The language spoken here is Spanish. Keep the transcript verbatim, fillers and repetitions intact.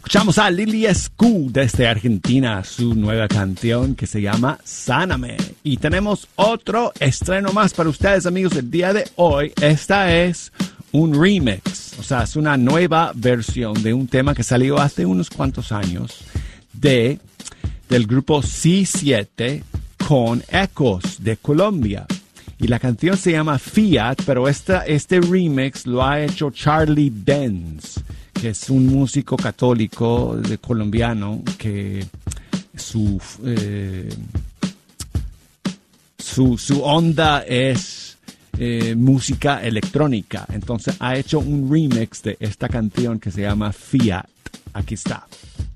Escuchamos a Lili Escu desde Argentina, su nueva canción que se llama Sáname. Y tenemos otro estreno más para ustedes, amigos, el día de hoy. Esta es un remix, o sea, es una nueva versión de un tema que salió hace unos cuantos años de, del grupo C siete con Ecos de Colombia. Y la canción se llama Fiat, pero esta, este remix lo ha hecho Charlie Benz, que es un músico católico de colombiano que su, eh, su, su onda es eh, música electrónica. Entonces ha hecho un remix de esta canción que se llama Fiat. Aquí está.